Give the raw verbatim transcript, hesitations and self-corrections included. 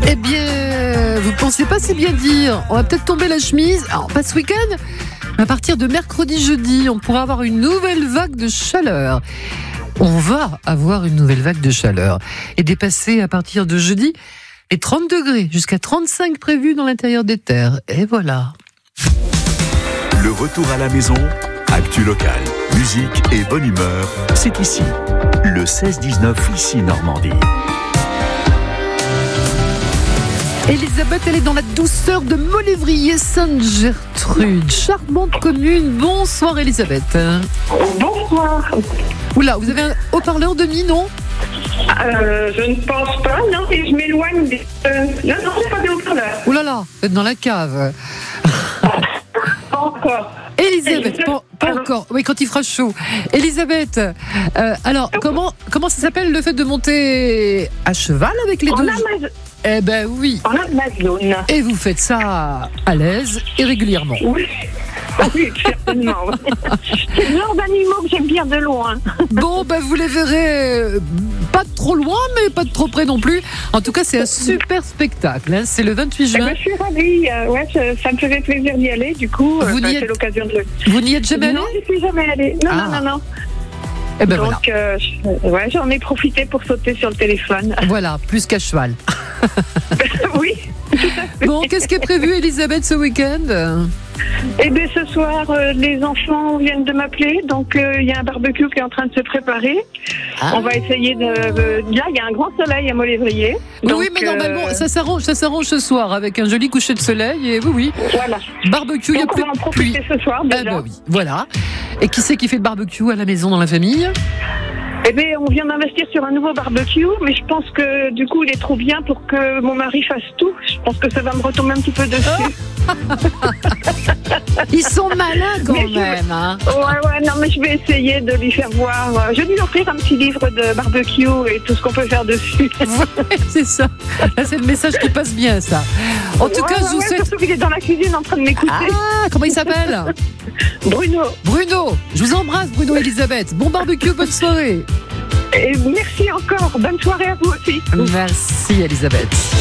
Eh bien, vous pensez pas c'est bien dire. On va peut-être tomber la chemise. Alors, pas ce week-end. À partir de mercredi, jeudi, on pourra avoir une nouvelle vague de chaleur. On va avoir une nouvelle vague de chaleur. Et dépasser à partir de jeudi les trente degrés, jusqu'à trente-cinq prévus dans l'intérieur des terres. Et voilà. Le retour à la maison, actu locale, musique et bonne humeur, c'est ici. Le seize dix-neuf, ici Normandie. Elisabeth, elle est dans la douceur de Molévrier-Sainte-Gertrude. Charmante commune. Bonsoir Elisabeth. Bonsoir. Oula, vous avez un haut-parleur de mi, non ? Euh, je ne pense pas, non, et je m'éloigne des... Euh, non, non, c'est pas des haut-parleurs. Ouh là là, vous êtes dans la cave. Pas encore. Elisabeth, pas, pas encore. Oui, quand il fera chaud. Elisabeth, euh, alors, comment, comment ça s'appelle le fait de monter à cheval avec les En deux ? Amazon. Eh ben oui. En Amazon. Et vous faites ça à l'aise et régulièrement. Oui. Oui, certainement. C'est le genre d'animaux que j'aime bien de loin. Bon, ben vous les verrez euh, pas de trop loin, mais pas de trop près non plus. En tout cas, c'est un super spectacle. Hein. C'est le vingt-huit Eh juin. ben, je suis ravie. Euh, ouais, ça, ça me faisait plaisir d'y aller. Du coup, Vous euh, bah, n'y c'est êtes- l'occasion de le... Vous n'y êtes jamais allé ? Non, je suis jamais allée. Non, Ah. non, non, non. Eh ben voilà. Donc, euh, je- ouais, j'en ai profité pour sauter sur le téléphone. Voilà, plus qu'à cheval. Oui. Bon, qu'est-ce qui est prévu, Elisabeth, ce week-end ? Eh bien, ce soir, euh, les enfants viennent de m'appeler, donc euh, il y a un barbecue qui est en train de se préparer. Ah. On va essayer de... euh, là, il y a un grand soleil à Molévrier. Oui, donc, oui, mais normalement, euh, ça s'arrange, ça s'arrange ce soir avec un joli coucher de soleil. Et oui, oui, Voilà. barbecue, il n'y a Donc, on plus va en de pluie. profiter ce soir, Ah déjà. bah oui, voilà. Et qui c'est qui fait le barbecue à la maison dans la famille ? Eh bien, on vient d'investir sur un nouveau barbecue, mais je pense que, du coup, il est trop bien pour que mon mari fasse tout. Je pense que ça va me retomber un petit peu dessus. Ils sont malins quand Mais je- même. Hein. Ouais, ouais, non, mais je vais essayer de lui faire voir. euh, Je vais lui offrir un petit livre de barbecue et tout ce qu'on peut faire dessus. Ouais, c'est ça. Là, c'est le message qui passe bien, ça. En tout Ouais, cas, ouais, je vous ouais, souhaite. surtout qu'il est dans la cuisine en train de m'écouter. Ah, comment il s'appelle ? Bruno. Bruno. Je vous embrasse, Bruno et Elisabeth. Bon barbecue, bonne soirée. Et merci encore. Bonne soirée à vous aussi. Merci, Elisabeth.